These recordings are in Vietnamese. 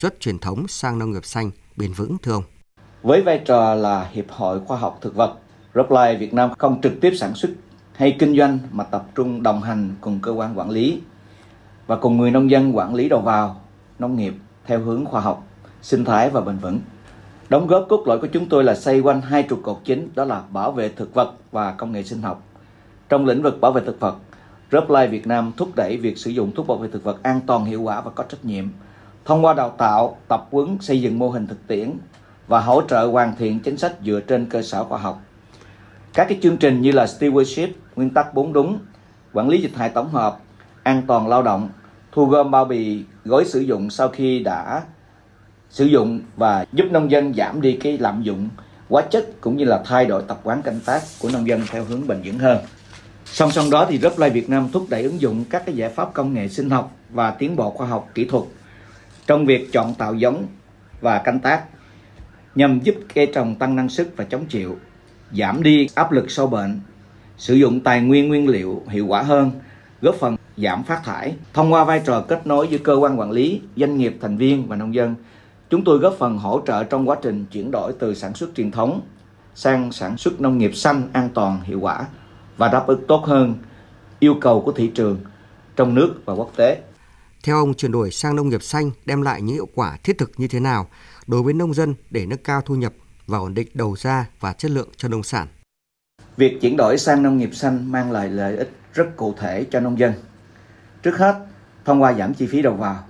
xuất truyền thống sang nông nghiệp xanh bền vững thưa ông? Với vai trò là Hiệp hội Khoa học Thực vật, Reply Việt Nam không trực tiếp sản xuất hay kinh doanh mà tập trung đồng hành cùng cơ quan quản lý và cùng người nông dân quản lý đầu vào nông nghiệp theo hướng khoa học, sinh thái và bền vững. Đóng góp cốt lõi của chúng tôi là xoay quanh hai trụ cột chính, đó là bảo vệ thực vật và công nghệ sinh học. Trong lĩnh vực bảo vệ thực vật, Reply Việt Nam thúc đẩy việc sử dụng thuốc bảo vệ thực vật an toàn, hiệu quả và có trách nhiệm thông qua đào tạo, tập huấn, xây dựng mô hình thực tiễn và hỗ trợ hoàn thiện chính sách dựa trên cơ sở khoa học. Các chương trình như là stewardship, nguyên tắc 4 đúng, quản lý dịch hại tổng hợp, an toàn lao động, thu gom bao bì, gói sử dụng sau khi đã sử dụng và giúp nông dân giảm đi cái lạm dụng hóa chất cũng như là thay đổi tập quán canh tác của nông dân theo hướng bền vững hơn. Song song đó thì Reply Việt Nam thúc đẩy ứng dụng các cái giải pháp công nghệ sinh học và tiến bộ khoa học kỹ thuật trong việc chọn tạo giống và canh tác nhằm giúp cây trồng tăng năng suất và chống chịu, giảm đi áp lực sâu bệnh, sử dụng tài nguyên nguyên liệu hiệu quả hơn, góp phần giảm phát thải. Thông qua vai trò kết nối giữa cơ quan quản lý, doanh nghiệp thành viên và nông dân, chúng tôi góp phần hỗ trợ trong quá trình chuyển đổi từ sản xuất truyền thống sang sản xuất nông nghiệp xanh, an toàn, hiệu quả và đáp ứng tốt hơn yêu cầu của thị trường trong nước và quốc tế. Theo ông, chuyển đổi sang nông nghiệp xanh đem lại những hiệu quả thiết thực như thế nào đối với nông dân để nâng cao thu nhập và ổn định đầu ra và chất lượng cho nông sản? Việc chuyển đổi sang nông nghiệp xanh mang lại lợi ích rất cụ thể cho nông dân. Trước hết, thông qua giảm chi phí đầu vào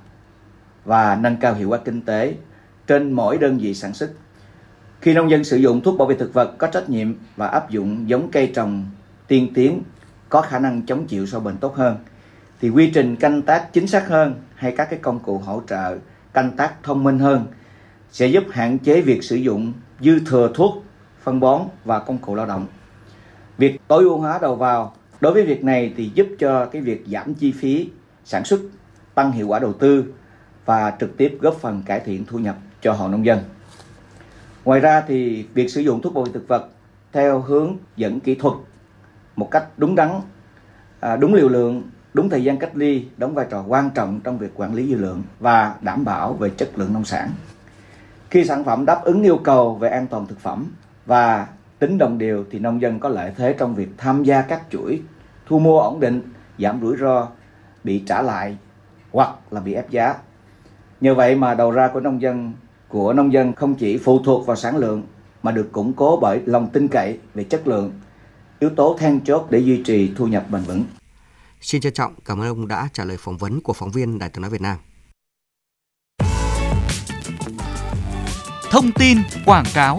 và nâng cao hiệu quả kinh tế trên mỗi đơn vị sản xuất. Khi nông dân sử dụng thuốc bảo vệ thực vật có trách nhiệm và áp dụng giống cây trồng tiên tiến có khả năng chống chịu sâu bệnh tốt hơn, thì quy trình canh tác chính xác hơn hay các cái công cụ hỗ trợ canh tác thông minh hơn sẽ giúp hạn chế việc sử dụng dư thừa thuốc, phân bón và công cụ lao động. Việc tối ưu hóa đầu vào đối với việc này thì giúp cho cái việc giảm chi phí sản xuất, tăng hiệu quả đầu tư và trực tiếp góp phần cải thiện thu nhập cho hộ nông dân. Ngoài ra thì việc sử dụng thuốc bảo vệ thực vật theo hướng dẫn kỹ thuật một cách đúng đắn, đúng liều lượng, đúng thời gian cách ly đóng vai trò quan trọng trong việc quản lý dư lượng và đảm bảo về chất lượng nông sản. Khi sản phẩm đáp ứng yêu cầu về an toàn thực phẩm và tính đồng đều thì nông dân có lợi thế trong việc tham gia các chuỗi thu mua ổn định, giảm rủi ro bị trả lại hoặc là bị ép giá. Nhờ vậy mà đầu ra của nông dân không chỉ phụ thuộc vào sản lượng mà được củng cố bởi lòng tin cậy về chất lượng, yếu tố then chốt để duy trì thu nhập bền vững. Xin trân trọng cảm ơn ông đã trả lời phỏng vấn của phóng viên Đài Tiếng nói Việt Nam. Thông tin quảng cáo.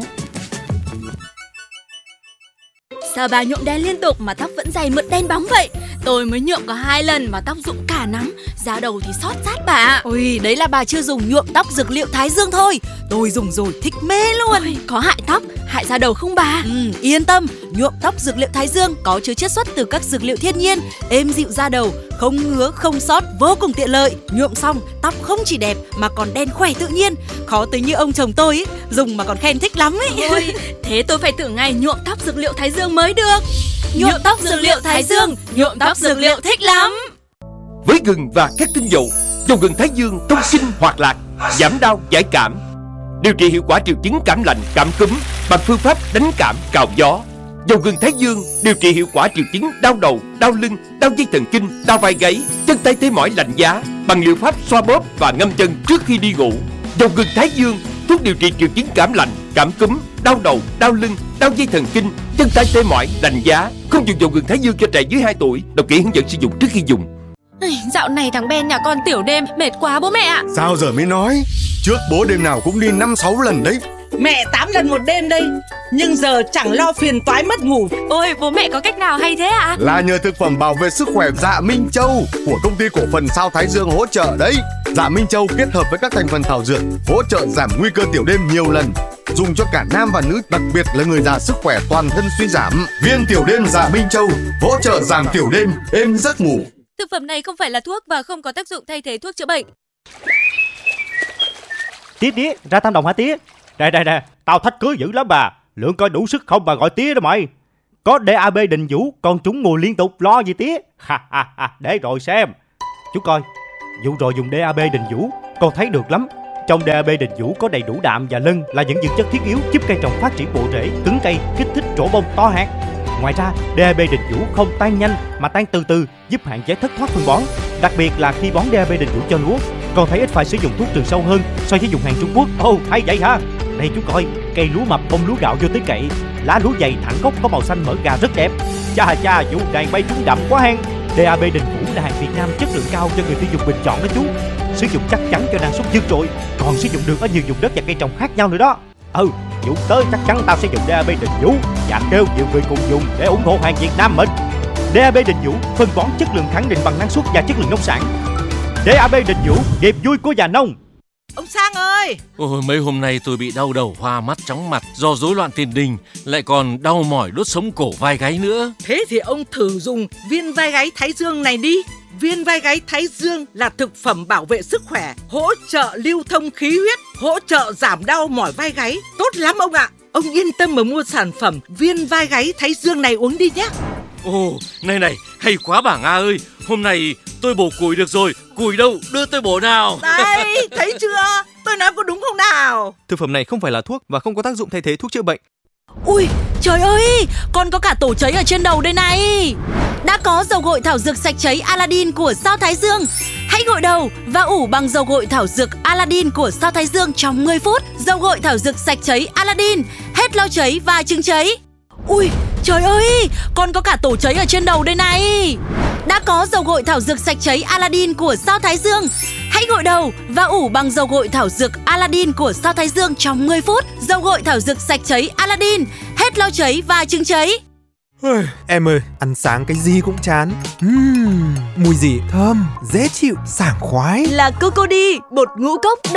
Sao bà nhuộm đen liên tục mà tóc vẫn dày mượt đen bóng vậy? Tôi mới nhuộm có 2 lần mà tóc rụng cả nắm, da đầu thì xót rát bà. Ôi, đấy là bà chưa dùng nhuộm tóc dược liệu Thái Dương thôi. Tôi dùng rồi thích mê luôn. Ôi, có hại tóc, hại da đầu không bà? Yên tâm, nhuộm tóc dược liệu Thái Dương có chứa chiết xuất từ các dược liệu thiên nhiên, êm dịu da đầu, không ngứa, không xót, vô cùng tiện lợi. Nhuộm xong, tóc không chỉ đẹp mà còn đen khỏe tự nhiên. Khó tới như ông chồng tôi ấy, dùng mà còn khen thích lắm ấy. Ôi, thế tôi phải thử ngay nhuộm tóc dược liệu Thái Dương mới được. Nhuộm tóc dược liệu Thái Dương, nhuộm tóc dược liệu thích lắm. Với gừng và các tinh dầu, dầu gừng Thái Dương thông kinh hoạt lạc, giảm đau giải cảm, điều trị hiệu quả triệu chứng cảm lạnh, cảm cúm bằng phương pháp đánh cảm cào gió. Dầu gừng Thái Dương điều trị hiệu quả triệu chứng đau đầu, đau lưng, đau dây thần kinh, đau vai gáy, chân tay tê mỏi lạnh giá bằng liệu pháp xoa bóp và ngâm chân trước khi đi ngủ. Dầu gừng Thái Dương thuốc điều trị triệu chứng cảm lạnh, cảm cúm, đau đầu, đau lưng, đau dây thần kinh, chân tay tê mỏi, lạnh giá. Không dùng dầu gừng Thái Dương cho trẻ dưới 2 tuổi. Đọc kỹ hướng dẫn sử dụng trước khi dùng. Dạo này thằng Ben nhà con tiểu đêm mệt quá bố mẹ ạ. Sao giờ mới nói? Trước bố đêm nào cũng đi 5-6 lần đấy. Mẹ 8 lần một đêm đây. Nhưng giờ chẳng lo phiền toái mất ngủ. Ôi bố mẹ có cách nào hay thế ạ? Là nhờ thực phẩm bảo vệ sức khỏe Dạ Minh Châu của công ty cổ phần Sao Thái Dương hỗ trợ đấy. Dạ Minh Châu kết hợp với các thành phần thảo dược hỗ trợ giảm nguy cơ tiểu đêm nhiều lần, dùng cho cả nam và nữ, đặc biệt là người già sức khỏe toàn thân suy giảm. Viên tiểu đêm Dạ Minh Châu hỗ trợ giảm tiểu đêm, êm giấc ngủ. Thực phẩm này không phải là thuốc và không có tác dụng thay thế thuốc chữa bệnh. Tía, ra Tam Đồng hả tía? Đây, tao thách cưới dữ lắm bà. Lượng coi đủ sức không bà gọi tía đó mày. Có DAB Đình Vũ, con trúng mùa liên tục, lo gì tía? Để rồi xem. Chú coi, vụ rồi dùng DAB Đình Vũ, con thấy được lắm. Trong DAB Đình Vũ có đầy đủ đạm và lân là những dưỡng chất thiết yếu giúp cây trồng phát triển bộ rễ, cứng cây, kích thích trổ bông to hạt. Ngoài ra, DAB Đình Vũ không tan nhanh mà tan từ từ, giúp hạn chế thất thoát phân bón. Đặc biệt là khi bón DAB Đình Vũ cho lúa, còn thấy ít phải sử dụng thuốc trừ sâu hơn so với dùng hàng Trung Quốc. Ồ, hay vậy hả? Đây chú coi, cây lúa mập bông lúa gạo vô tới cậy, lá lúa dày thẳng gốc có màu xanh mỡ gà rất đẹp. Chà, vụ này bay trúng đậm quá hen. DAB Đình Vũ là hàng Việt Nam chất lượng cao cho người tiêu dùng bình chọn đó chú. Sử dụng chắc chắn cho năng suất vượt trội, còn sử dụng được ở nhiều vùng đất và cây trồng khác nhau nữa đó. Vụ tới chắc chắn tao sẽ dùng DAB Đình Vũ và kêu nhiều người cùng dùng để ủng hộ hàng Việt Nam mình. DAB Đình Vũ, phân bón chất lượng khẳng định bằng năng suất và chất lượng nông sản. DAB Đình Vũ, niềm vui của nhà nông. Ông Sang ơi! Ôi, mấy hôm nay tôi bị đau đầu, hoa mắt, chóng mặt do rối loạn tiền đình, lại còn đau mỏi đốt sống cổ vai gáy nữa. Thế thì ông thử dùng viên vai gáy Thái Dương này đi. Viên vai gáy Thái Dương là thực phẩm bảo vệ sức khỏe, hỗ trợ lưu thông khí huyết, hỗ trợ giảm đau mỏi vai gáy. Tốt lắm ông ạ. Ông yên tâm mà mua sản phẩm viên vai gáy Thái Dương này uống đi nhé. Ồ, này, hay quá bà Nga ơi. Hôm nay tôi bổ củi được rồi. Củi đâu, đưa tôi bổ nào. Đây, thấy chưa? Tôi nói có đúng không nào? Thực phẩm này không phải là thuốc và không có tác dụng thay thế thuốc chữa bệnh. Ui, trời ơi, con có cả tổ cháy ở trên đầu đây này. Đã có dầu gội thảo dược sạch cháy Aladdin của Sao Thái Dương. Hãy gội đầu và ủ bằng dầu gội thảo dược Aladdin của Sao Thái Dương trong 10 phút. Dầu gội thảo dược sạch cháy Aladdin, hết lau cháy và chứng cháy. Ui, trời ơi, con có cả tổ cháy ở trên đầu đây này. Đã có dầu gội thảo dược sạch cháy Aladdin của Sao Thái Dương. Hãy gội đầu và ủ bằng dầu gội thảo dược Aladdin của Sao Thái Dương trong 10 phút. Dầu gội thảo dược sạch cháy Aladdin, hết lau cháy và chứng cháy. Em ơi, ăn sáng cái gì cũng chán. Mùi gì thơm, dễ chịu, sảng khoái. Là Cocody, bột ngũ cốc